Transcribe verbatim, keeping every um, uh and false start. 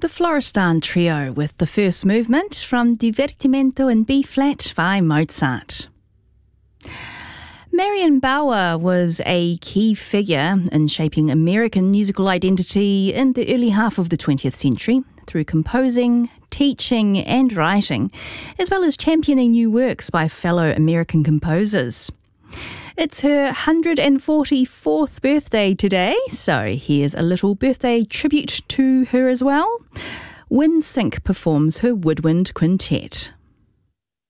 The Florestan Trio with the first movement from Divertimento in B-flat by Mozart. Marion Bauer was a key figure in shaping American musical identity in the early half of the twentieth century through composing, teaching and writing, as well as championing new works by fellow American composers. It's her one hundred forty-fourth birthday today, so here's a little birthday tribute to her as well. WinSync performs her Woodwind Quintet.